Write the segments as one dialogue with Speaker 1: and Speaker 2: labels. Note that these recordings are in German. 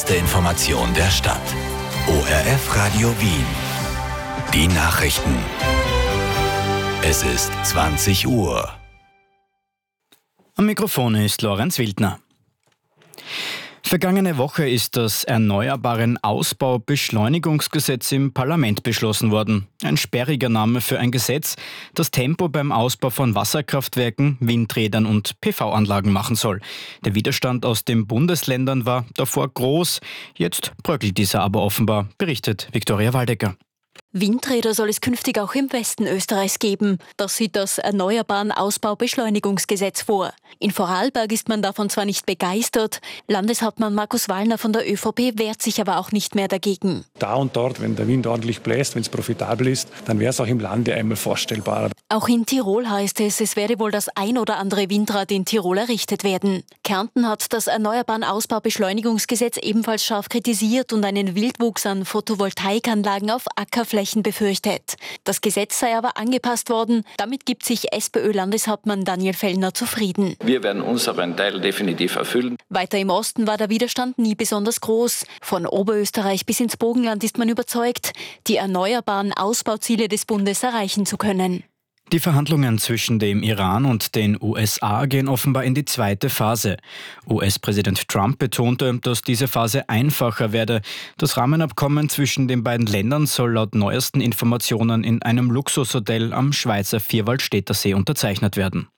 Speaker 1: erste Information der Stadt. ORF Radio Wien. Die Nachrichten. Es ist 20 Uhr.
Speaker 2: Am Mikrofon ist Lorenz Wildner. Vergangene Woche ist das Erneuerbaren Ausbau-Beschleunigungsgesetz im Parlament beschlossen worden. Ein sperriger Name für ein Gesetz, das Tempo beim Ausbau von Wasserkraftwerken, Windrädern und PV-Anlagen machen soll. Der Widerstand aus den Bundesländern war davor groß. Jetzt bröckelt dieser aber offenbar, berichtet Viktoria Waldecker.
Speaker 3: Windräder soll es künftig auch im Westen Österreichs geben. Das sieht das Erneuerbaren Ausbau-Beschleunigungsgesetz vor. In Vorarlberg ist man davon zwar nicht begeistert, Landeshauptmann Markus Wallner von der ÖVP wehrt sich aber auch nicht mehr dagegen.
Speaker 4: Da und dort, wenn der Wind ordentlich bläst, wenn es profitabel ist, dann wäre es auch im Lande einmal vorstellbar.
Speaker 3: Auch in Tirol heißt es werde wohl das ein oder andere Windrad in Tirol errichtet werden. Kärnten hat das Erneuerbaren Ausbau-Beschleunigungsgesetz ebenfalls scharf kritisiert und einen Wildwuchs an Photovoltaikanlagen auf Ackerflächen befürchtet. Das Gesetz sei aber angepasst worden. Damit gibt sich SPÖ-Landeshauptmann Daniel Fellner zufrieden.
Speaker 5: Wir werden unseren Teil definitiv erfüllen.
Speaker 3: Weiter im Osten war der Widerstand nie besonders groß. Von Oberösterreich bis ins Burgenland ist man überzeugt, die erneuerbaren Ausbauziele des Bundes erreichen zu können.
Speaker 2: Die Verhandlungen zwischen dem Iran und den USA gehen offenbar in die zweite Phase. US-Präsident Trump betonte, dass diese Phase einfacher werde. Das Rahmenabkommen zwischen den beiden Ländern soll laut neuesten Informationen in einem Luxushotel am Schweizer Vierwaldstätter See unterzeichnet werden.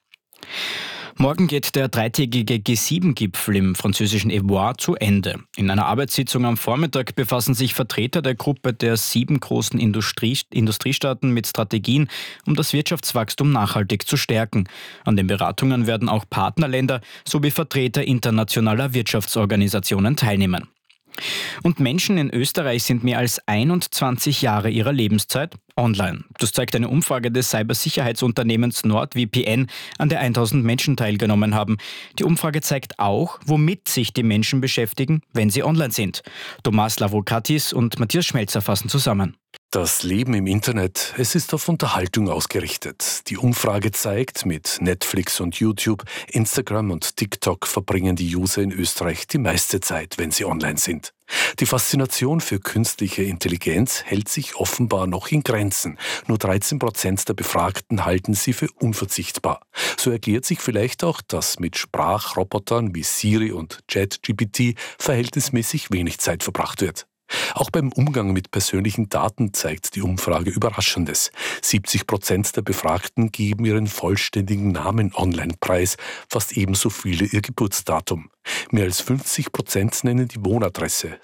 Speaker 2: Morgen geht der dreitägige G7-Gipfel im französischen Évreux zu Ende. In einer Arbeitssitzung am Vormittag befassen sich Vertreter der Gruppe der 7 großen Industriestaaten mit Strategien, um das Wirtschaftswachstum nachhaltig zu stärken. An den Beratungen werden auch Partnerländer sowie Vertreter internationaler Wirtschaftsorganisationen teilnehmen. Und Menschen in Österreich sind mehr als 21 Jahre ihrer Lebenszeit online. Das zeigt eine Umfrage des Cybersicherheitsunternehmens NordVPN, an der 1000 Menschen teilgenommen haben. Die Umfrage zeigt auch, womit sich die Menschen beschäftigen, wenn sie online sind. Thomas Lavrokatis und Matthias Schmelzer fassen zusammen.
Speaker 6: Das Leben im Internet, es ist auf Unterhaltung ausgerichtet. Die Umfrage zeigt, mit Netflix und YouTube, Instagram und TikTok verbringen die User in Österreich die meiste Zeit, wenn sie online sind. Die Faszination für künstliche Intelligenz hält sich offenbar noch in Grenzen. Nur 13% der Befragten halten sie für unverzichtbar. So erklärt sich vielleicht auch, dass mit Sprachrobotern wie Siri und ChatGPT verhältnismäßig wenig Zeit verbracht wird. Auch beim Umgang mit persönlichen Daten zeigt die Umfrage Überraschendes. 70% der Befragten geben ihren vollständigen Namen online preis, fast ebenso viele ihr Geburtsdatum. Mehr als 50% nennen die Wohnadresse,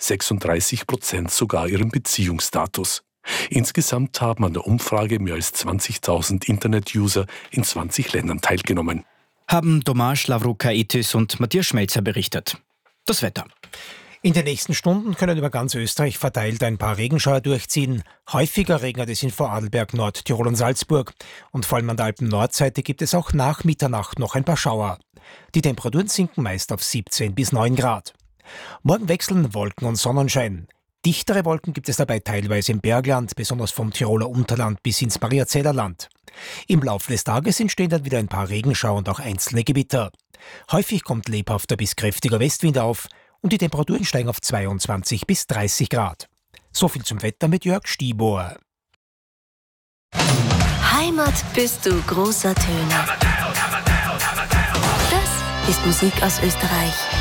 Speaker 6: 36% sogar ihren Beziehungsstatus. Insgesamt haben an der Umfrage mehr als 20.000 Internet-User in 20 Ländern teilgenommen.
Speaker 2: Haben Thomas Lavrokatis und Matthias Schmelzer berichtet. Das Wetter.
Speaker 7: In den nächsten Stunden können über ganz Österreich verteilt ein paar Regenschauer durchziehen. Häufiger regnet es in Vorarlberg, Nordtirol und Salzburg. Und vor allem an der Alpen-Nordseite gibt es auch nach Mitternacht noch ein paar Schauer. Die Temperaturen sinken meist auf 17 bis 9 Grad. Morgen wechseln Wolken und Sonnenschein. Dichtere Wolken gibt es dabei teilweise im Bergland, besonders vom Tiroler Unterland bis ins Mariazellerland. Im Laufe des Tages entstehen dann wieder ein paar Regenschauer und auch einzelne Gewitter. Häufig kommt lebhafter bis kräftiger Westwind auf und die Temperaturen steigen auf 22 bis 30 Grad. So viel zum Wetter mit Jörg Stiebohr.
Speaker 8: Heimat bist du großer Töne. Das ist Musik aus Österreich.